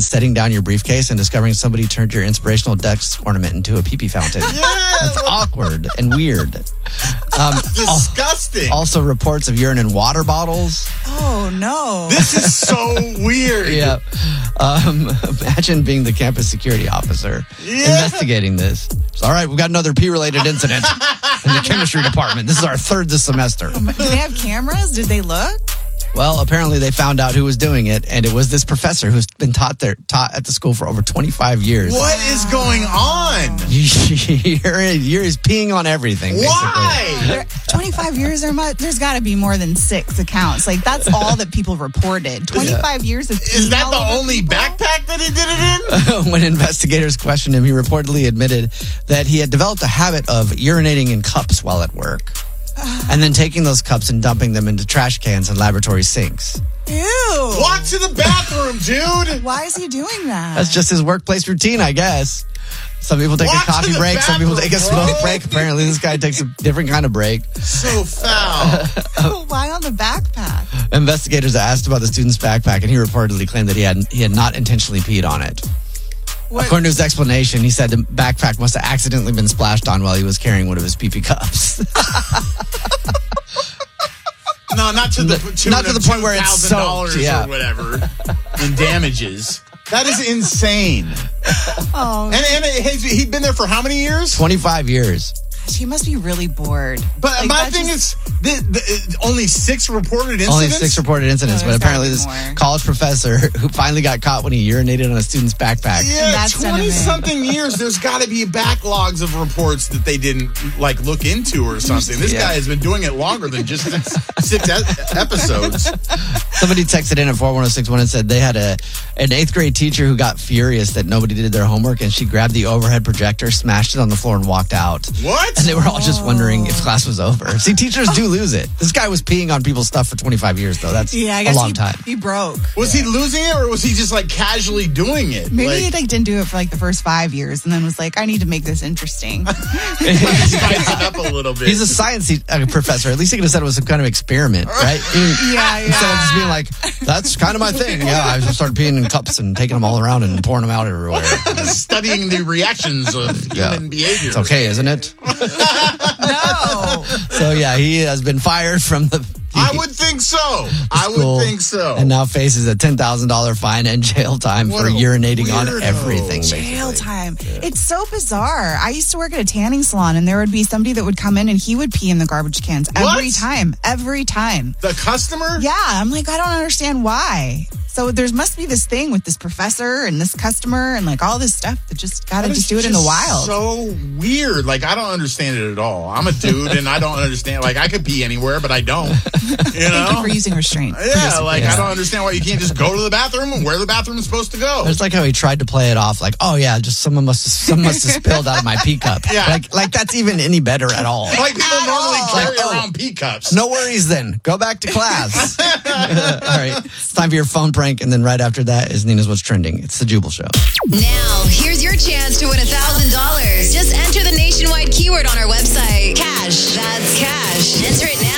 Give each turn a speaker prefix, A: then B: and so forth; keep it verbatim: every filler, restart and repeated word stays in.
A: setting down your briefcase and discovering somebody turned your inspirational desk ornament into a pee-pee fountain.
B: Yeah.
A: That's awkward and weird. Um,
B: Disgusting.
A: Also, reports of urine in water bottles.
C: Oh, no.
B: This is so weird.
A: Yeah. Um, imagine being the campus security officer
B: Yeah.
A: investigating this. All right, we've got another pee-related incident in the chemistry department. This is our third this semester.
C: Do they have cameras? Did they look?
A: Well, apparently they found out who was doing it, and it was this professor who's been taught there, taught at the school for over twenty-five years.
B: What is going on?
A: you're, you're peeing on everything, basically.
B: Why?
C: There- twenty-five years, there mu- there's got to be more than six accounts. Like, that's all that people reported. twenty-five years of
B: Is
C: peeing
B: that
C: all
B: the
C: over
B: only
C: people?
B: backpack that he did it in?
A: When investigators questioned him, he reportedly admitted that he had developed a habit of urinating in cups while at work, and then taking those cups and dumping them into trash cans and laboratory sinks.
C: Ew.
B: Walk to the bathroom, dude.
C: Why is he doing that?
A: That's just his workplace routine, I guess. Some people take
B: Walk
A: a
B: to
A: coffee
B: the
A: break. Some people
B: bathroom,
A: take a smoke
B: bro.
A: break. Apparently, this guy takes a different kind of break.
B: So foul.
C: Why on the backpack?
A: Investigators asked about the student's backpack, and he reportedly claimed that he had he had not intentionally peed on it.
C: What?
A: According to his explanation, he said the backpack must have accidentally been splashed on while he was carrying one of his pee-pee cups.
B: No, not to the tune
A: Not to the
B: of
A: point where it's
B: two thousand dollars
A: soaked, yeah.
B: or whatever in damages. That is insane.
C: Oh,
B: And and it, has, he'd been there for how many years?
A: twenty-five years.
C: gosh, he must be really bored.
B: But
C: Like,
B: my
C: that
B: thing
C: just-
B: is, the, the, only six reported incidents.
A: Only six reported incidents,
C: No,
A: but
C: there's
A: apparently
C: gotta
A: this
C: be more.
A: college professor who finally got caught when he urinated on a student's backpack.
B: Yeah,
C: That's
B: twenty
C: sentiment.
B: something years. There's got to be backlogs of reports that they didn't like look into or something. This
A: Yeah.
B: guy has been doing it longer than just six, six e- episodes.
A: Somebody texted in at four one zero six one and said they had a an eighth grade teacher who got furious that nobody did their homework, and she grabbed the overhead projector, smashed it on the floor, and walked out.
B: What?
A: And they were all just wondering if class was over. See, teachers do lose it. This guy was peeing on people's stuff for twenty-five years, though. That's
C: Yeah, I
A: a
C: guess
A: long
C: he,
A: time.
C: he broke.
B: Was he losing it, or was he just like casually doing it?
C: Maybe
B: like,
C: he like didn't do it for like the first five years, and then was like, I need to make this interesting.
B: spice it up a little bit.
A: He's a science te- uh, professor. At least he could have said it was some kind of experiment, right? He-
C: Yeah,
A: Instead of
C: yeah.
A: just being like, that's kind of my thing. Yeah, I just started peeing in cups and taking them all around and pouring them out everywhere.
B: studying the reactions of
A: Yeah.
B: human behavior.
A: It's okay, isn't it?
C: No.
A: So yeah, he has been fired from the.
B: I would think so. I
A: school
B: would think so.
A: And now faces a ten thousand dollars fine and jail time
B: What
A: for
B: a
A: urinating on
B: weirdo.
A: everything.
C: Jail
A: basically.
C: time. It's so bizarre. I used to work at a tanning salon, and there would be somebody that would come in and he would pee in the garbage cans every
B: What?
C: time. Every time.
B: the customer?
C: Yeah, I'm like, I don't understand why. So there must be this thing with this professor and this customer and like all this stuff that just gotta
B: That
C: just
B: is
C: do it in the
B: just
C: wild.
B: So weird. Like, I don't understand it at all. I'm a dude and I don't understand. Like, I could pee anywhere, but I don't. You
C: Thank you
B: know?
C: for using restraint.
B: Yeah,
C: Producer.
B: like,
A: Yeah.
B: I don't understand why you can't just go to the bathroom and where the bathroom is supposed to go.
A: It's like how he tried to play it off, like, "Oh yeah, just someone must have, someone must have spilled out of my pee cup."
B: Yeah.
A: Like, like that's even any better at all.
B: Like, people
C: At
B: normally
C: all.
B: carry
A: Like, oh.
B: around pee cups.
A: No worries then. Go back to class. All right, it's time for your phone prank, and then right after that is Nina's What's Trending. It's the Jubal Show.
D: Now, here's your chance to win one thousand dollars. Just enter the nationwide keyword on our website. Cash. That's cash. Enter it now.